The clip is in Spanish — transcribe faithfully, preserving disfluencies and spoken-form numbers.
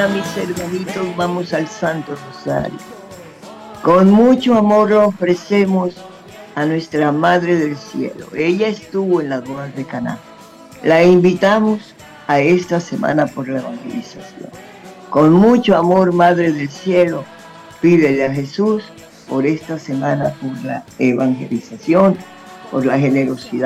Hola mis hermanitos, vamos al Santo Rosario. Con mucho amor lo ofrecemos a nuestra Madre del Cielo. Ella estuvo en las bodas de Caná. La invitamos a esta semana por la evangelización. Con mucho amor, Madre del Cielo, pídele a Jesús por esta semana, por la evangelización, por la generosidad